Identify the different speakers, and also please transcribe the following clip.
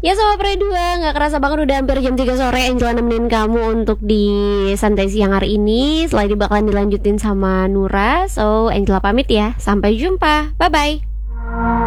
Speaker 1: Ya Sobat Pre 2, gak kerasa banget udah hampir jam 3 sore Angela nemenin kamu untuk di santai siang hari ini. Setelah ini bakalan dilanjutin sama Nura. So Angela pamit ya, sampai jumpa, bye-bye.